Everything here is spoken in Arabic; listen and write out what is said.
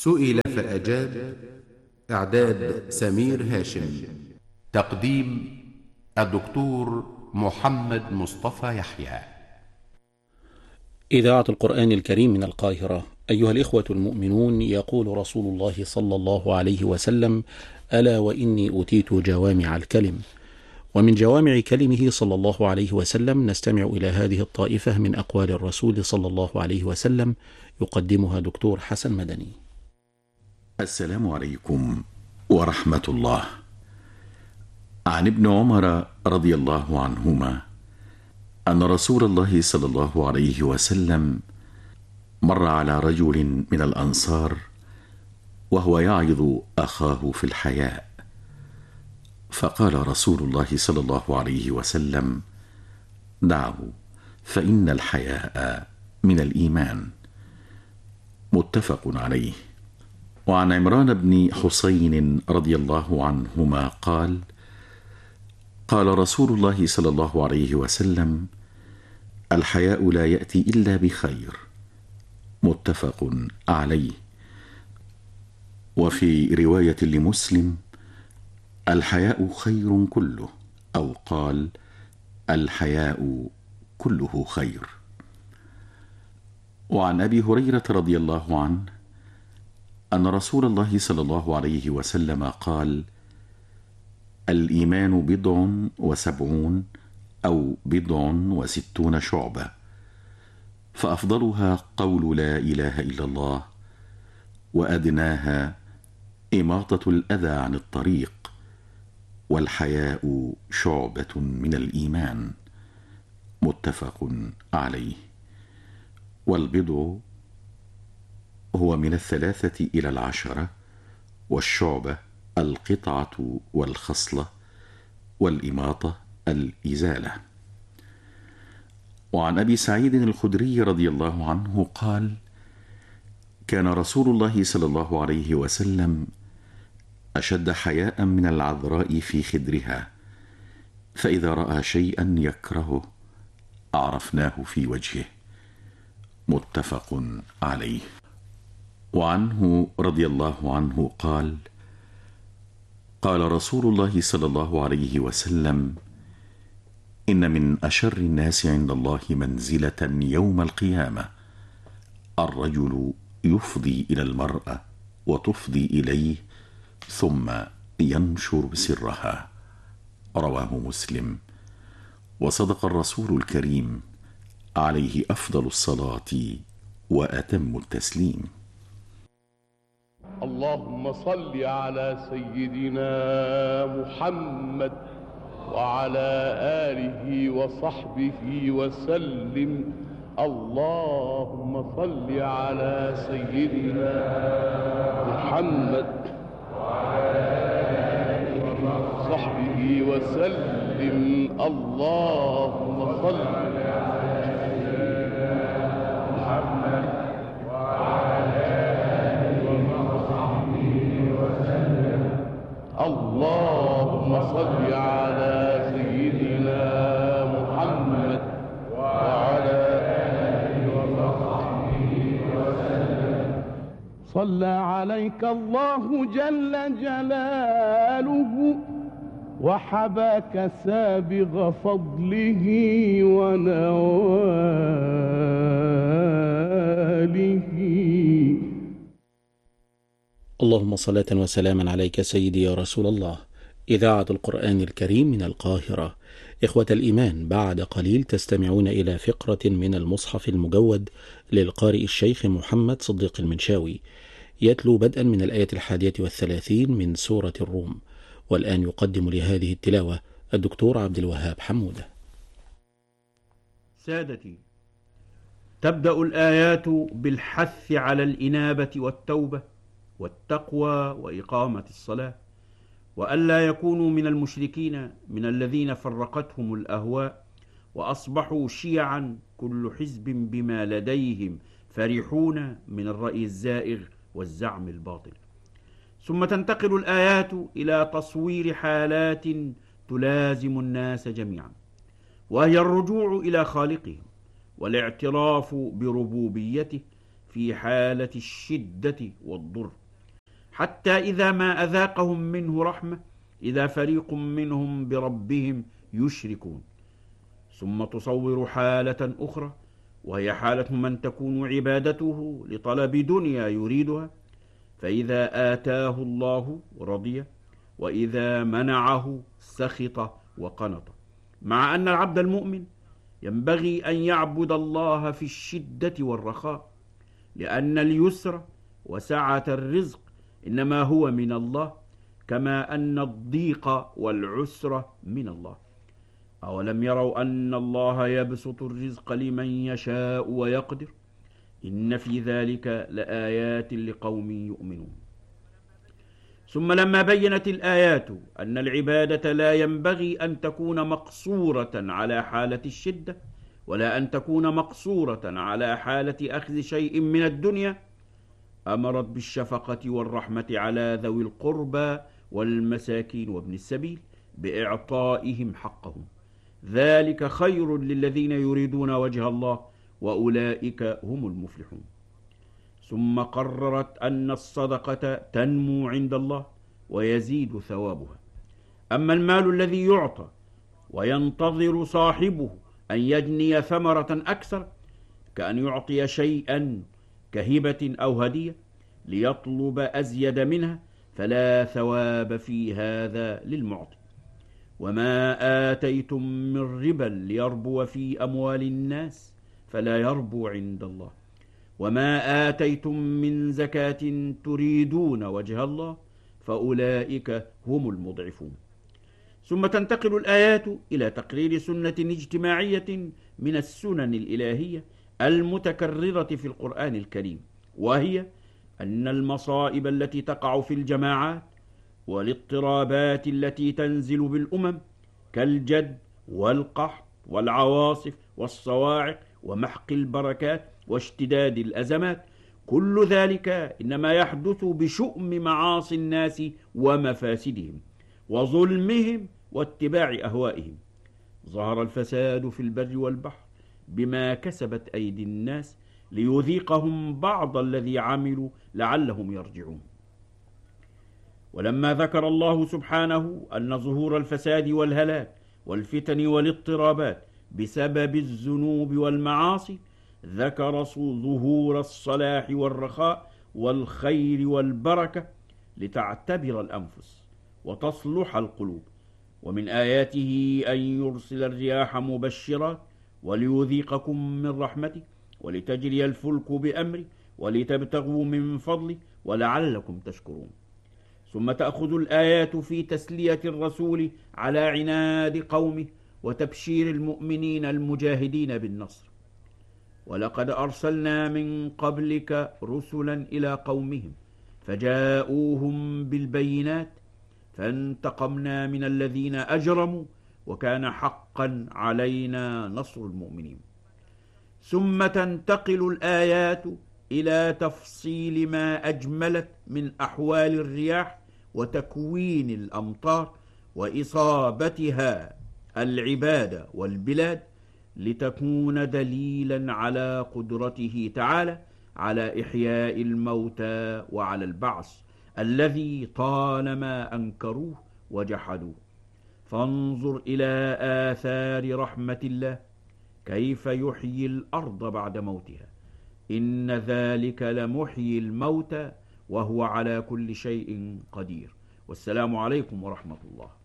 سئل فأجاب. إعداد سمير هاشم. تقديم الدكتور محمد مصطفى يحيى. إذاعة القرآن الكريم من القاهرة. أيها الإخوة المؤمنون، يقول رسول الله صلى الله عليه وسلم: ألا وإني أوتيت جوامع الكلم. ومن جوامع كلمه صلى الله عليه وسلم نستمع إلى هذه الطائفة من أقوال الرسول صلى الله عليه وسلم، يقدمها دكتور حسن مدني. السلام عليكم ورحمة الله. عن ابن عمر رضي الله عنهما أن رسول الله صلى الله عليه وسلم مر على رجل من الأنصار وهو يعظ أخاه في الحياء، فقال رسول الله صلى الله عليه وسلم: دعه فإن الحياء من الإيمان. متفق عليه. وعن عمران بن حسين رضي الله عنهما قال: قال رسول الله صلى الله عليه وسلم: الحياء لا يأتي إلا بخير. متفق عليه. وفي رواية لمسلم: الحياء خير كله، أو قال: الحياء كله خير. وعن أبي هريرة رضي الله عنه أن رسول الله صلى الله عليه وسلم قال: الإيمان 70 أو 60 شعبة، فأفضلها قول لا إله إلا الله، وأدناها إماطة الأذى عن الطريق، والحياء شعبة من الإيمان. متفق عليه. والبضع هو من 3 إلى 10، والشعبة القطعة والخصلة، والإماطة الإزالة. وعن أبي سعيد الخدري رضي الله عنه قال: كان رسول الله صلى الله عليه وسلم أشد حياء من العذراء في خدرها، فإذا رأى شيئا يكرهه عرفناه في وجهه. متفق عليه. وعنه رضي الله عنه قال: قال رسول الله صلى الله عليه وسلم: إن من أشر الناس عند الله منزلة يوم القيامة الرجل يفضي إلى المرأة وتفضي إليه ثم ينشر سرها. رواه مسلم. وصدق الرسول الكريم عليه أفضل الصلاة وأتم التسليم. اللهم صل على سيدنا محمد وعلى آله وصحبه وسلم. اللهم صل على سيدنا محمد وعلى آله وصحبه وسلم. اللهم صل على سيدنا محمد وعلى آله وصحبه وسلم. اللهم صل على سيدنا محمد وعلى آله وصحبه وسلم. صلى عليك الله جل جلاله وحباك سابغ فضله ونواله. اللهم صلاة وسلاما عليك سيدي يا رسول الله. إذاعة القرآن الكريم من القاهرة. إخوة الإيمان، بعد قليل تستمعون إلى فقرة من المصحف المجود للقارئ الشيخ محمد صديق المنشاوي، يتلو بدءا من الآية 31 من سورة الروم. والآن يقدم لهذه التلاوة الدكتور عبد الوهاب حمودة. سادتي، تبدأ الآيات بالحث على الإنابة والتوبة والتقوى وإقامة الصلاة، وألا يكونوا من المشركين من الذين فرقتهم الأهواء وأصبحوا شيعا كل حزب بما لديهم فرحون من الرأي الزائغ والزعم الباطل. ثم تنتقل الآيات إلى تصوير حالات تلازم الناس جميعا، وهي الرجوع إلى خالقهم والاعتراف بربوبيته في حالة الشدة والضر، حتى إذا ما أذاقهم منه رحمة إذا فريق منهم بربهم يشركون. ثم تصور حالة أخرى، وهي حالة من تكون عبادته لطلب دنيا يريدها، فإذا آتاه الله رضي، وإذا منعه سخط وقنط. مع أن العبد المؤمن ينبغي أن يعبد الله في الشدة والرخاء، لأن اليسر وسعة الرزق إنما هو من الله، كما أن الضيق والعسر من الله. أولم يروا أن الله يبسط الرزق لمن يشاء ويقدر؟ إن في ذلك لآيات لقوم يؤمنون. ثم لما بينت الآيات أن العبادة لا ينبغي أن تكون مقصورة على حالة الشدة، ولا أن تكون مقصورة على حالة أخذ شيء من الدنيا، أمرت بالشفقة والرحمة على ذوي القربى والمساكين وابن السبيل بإعطائهم حقهم. ذلك خير للذين يريدون وجه الله، وأولئك هم المفلحون. ثم قررت أن الصدقة تنمو عند الله ويزيد ثوابها. أما المال الذي يعطى وينتظر صاحبه أن يجني ثمرة أكثر، كأن يعطي شيئا كهبة أو هدية ليطلب أزيد منها، فلا ثواب في هذا للمعطي. وما آتيتم من ربا ليربو في أموال الناس فلا يربو عند الله، وما آتيتم من زكاة تريدون وجه الله فأولئك هم المضعفون. ثم تنتقل الآيات إلى تقرير سنة اجتماعية من السنن الإلهية المتكررة في القرآن الكريم، وهي أن المصائب التي تقع في الجماعات والاضطرابات التي تنزل بالأمم كالجد والقحط والعواصف والصواعق ومحق البركات واشتداد الأزمات، كل ذلك إنما يحدث بشؤم معاصي الناس ومفاسدهم وظلمهم واتباع أهوائهم. ظهر الفساد في البر والبحر بما كسبت أيدي الناس ليذيقهم بعض الذي عملوا لعلهم يرجعون. ولما ذكر الله سبحانه أن ظهور الفساد والهلاك والفتن والاضطرابات بسبب الذنوب والمعاصي، ذكر ظهور الصلاح والرخاء والخير والبركة لتعتبر الأنفس وتصلح القلوب. ومن آياته أن يرسل الرياح مبشرات وليذيقكم من رحمته ولتجري الفلك بأمره ولتبتغوا من فضله ولعلكم تشكرون. ثم تأخذ الآيات في تسلية الرسول على عناد قومه وتبشير المؤمنين المجاهدين بالنصر. ولقد أرسلنا من قبلك رسلا إلى قومهم فجاءوهم بالبينات فانتقمنا من الذين أجرموا وكان حقا علينا نصر المؤمنين. ثم تنتقل الآيات إلى تفصيل ما أجملت من أحوال الرياح وتكوين الأمطار وإصابتها العباد والبلاد، لتكون دليلا على قدرته تعالى على إحياء الموتى وعلى البعث الذي طالما أنكروه وجحدوه. فانظر إلى آثار رحمة الله كيف يحيي الأرض بعد موتها، إن ذلك لمحيي الموتى وهو على كل شيء قدير. والسلام عليكم ورحمة الله.